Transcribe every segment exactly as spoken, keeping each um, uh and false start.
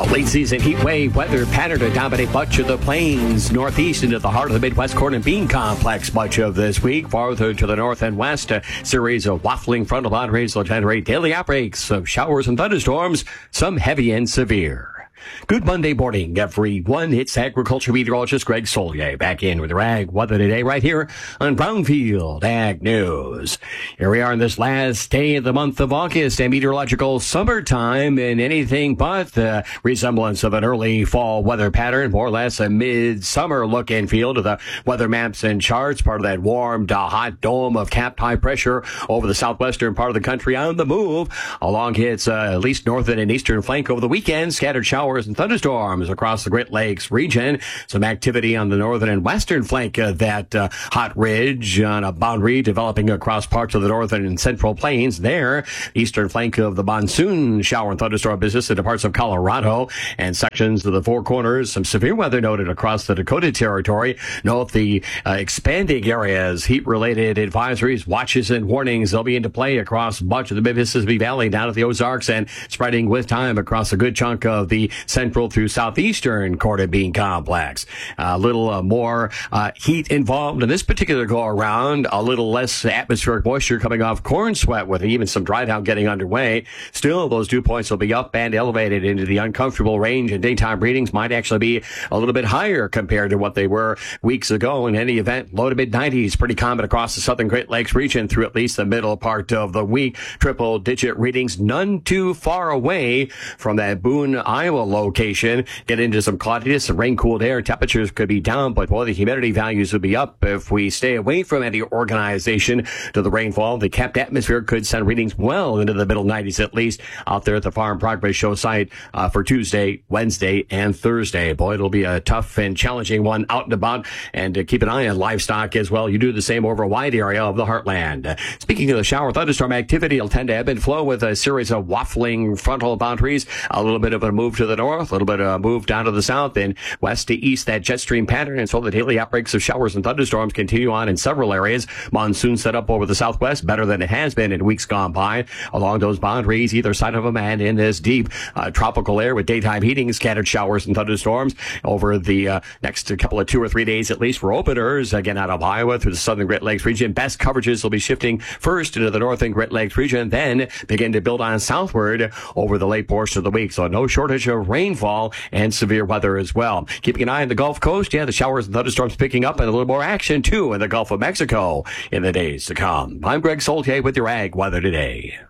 Late season heat wave weather pattern to dominate much of the plains northeast into the heart of the Midwest corn and bean complex much of this week. Farther to the north and west, a series of waffling frontal boundaries will generate daily outbreaks of showers and thunderstorms, some heavy and severe. Good Monday morning, everyone. It's agriculture meteorologist Greg Solier back in with your ag weather today right here on Brownfield Ag News. Here we are in this last day of the month of August, a meteorological summertime in anything but the resemblance of an early fall weather pattern, more or less a midsummer look and feel to the weather maps and charts, part of that warm to hot dome of capped high pressure over the southwestern part of the country on the move along its uh, at least northern and eastern flank over the weekend. Scattered showers and thunderstorms across the Great Lakes region. Some activity on the northern and western flank of that uh, hot ridge on a boundary developing across parts of the northern and central plains there. Eastern flank of the monsoon shower and thunderstorm business into parts of Colorado and sections of the Four Corners. Some severe weather noted across the Dakota Territory. Note the uh, expanding areas, heat-related advisories, watches, and warnings. They'll be into play across much of the Mississippi Valley down at the Ozarks and spreading with time across a good chunk of the central through southeastern corn and bean complex. A little uh, more uh, heat involved in this particular go-around, a little less atmospheric moisture coming off corn sweat with even some dry down getting underway. Still, those dew points will be up and elevated into the uncomfortable range, and daytime readings might actually be a little bit higher compared to what they were weeks ago. In any event, low to mid nineties, pretty common across the southern Great Lakes region through at least the middle part of the week. Triple-digit readings, none too far away from that Boone, Iowa location. Get into some cloudiness, some rain-cooled air. Temperatures could be down, but boy, the humidity values would be up if we stay away from any organization to the rainfall. The capped atmosphere could send readings well into the middle nineties at least out there at the Farm Progress Show site uh, for Tuesday, Wednesday, and Thursday. Boy, it'll be a tough and challenging one out and about, and uh, keep an eye on livestock as well. You do the same over a wide area of the heartland. Uh, speaking of the shower thunderstorm activity, it'll tend to ebb and flow with a series of waffling frontal boundaries. A little bit of a move to the north, a little bit of a move down to the south, and west to east, that jet stream pattern. And so the daily outbreaks of showers and thunderstorms continue on in several areas. Monsoon set up over the southwest better than it has been in weeks gone by along those boundaries, either side of them, and in this deep uh, tropical air with daytime heating, scattered showers and thunderstorms over the uh, next couple of two or three days at least for openers. Again, out of Iowa through the southern Great Lakes region. Best coverages will be shifting first into the northern Great Lakes region, then begin to build on southward over the late portion of the week. So no shortage of rainfall and severe weather as well. Keeping an eye on the Gulf Coast. Yeah, the showers and thunderstorms picking up, and a little more action too in the Gulf of Mexico in the days to come. I'm Greg Solier with your ag weather today.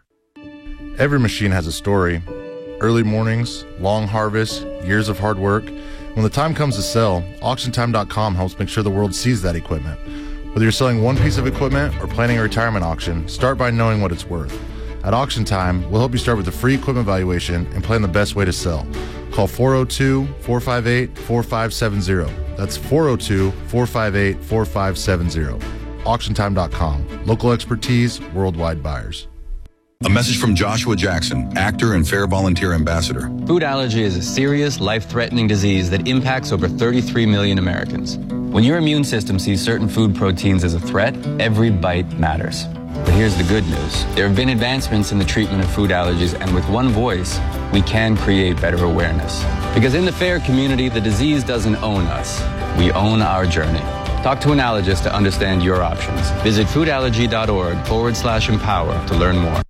Every machine has a story. Early mornings, long harvests, years of hard work. When the time comes to sell, auction time dot com helps make sure the world sees that equipment. Whether you're selling one piece of equipment or planning a retirement auction, start by knowing what it's worth. At Auction Time, we'll help you start with a free equipment valuation and plan the best way to sell. Call four oh two, four five eight, four five seven zero. That's four oh two, four five eight, four five seven zero. auction time dot com. Local expertise, worldwide buyers. A message from Joshua Jackson, actor and Fair Volunteer Ambassador. Food allergy is a serious, life-threatening disease that impacts over thirty-three million Americans. When your immune system sees certain food proteins as a threat, every bite matters. But here's the good news. There have been advancements in the treatment of food allergies, and with one voice, we can create better awareness. Because in the FAIR community, the disease doesn't own us. We own our journey. Talk to an allergist to understand your options. Visit foodallergy.org forward slash empower to learn more.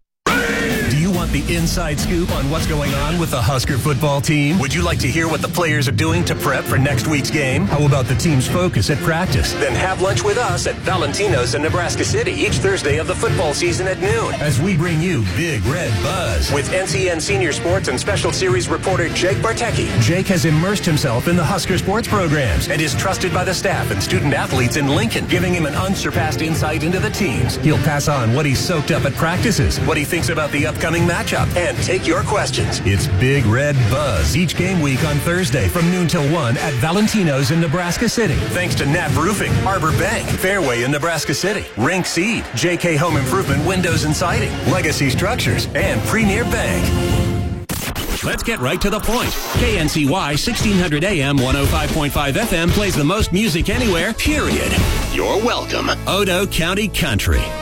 Do you want the inside scoop on what's going on with the Husker football team? Would you like to hear what the players are doing to prep for next week's game? How about the team's focus at practice? Then have lunch with us at Valentino's in Nebraska City each Thursday of the football season at noon as we bring you Big Red Buzz with N C N Senior Sports and Special Series reporter Jake Bartecki. Jake has immersed himself in the Husker sports programs and is trusted by the staff and student athletes in Lincoln, giving him an unsurpassed insight into the teams. He'll pass on what he's soaked up at practices, what he thinks about the upcoming matchup, and take your questions. It's Big Red Buzz each game week on Thursday from noon till one at Valentino's in Nebraska City. Thanks to Knapp Roofing, Harbor Bank, Fairway in Nebraska City, Rink Seed, J K Home Improvement Windows and Siding, Legacy Structures, and Premier Bank. Let's get right to the point. K N C Y sixteen hundred A M one oh five point five F M plays the most music anywhere, period. You're welcome. Odo County Country.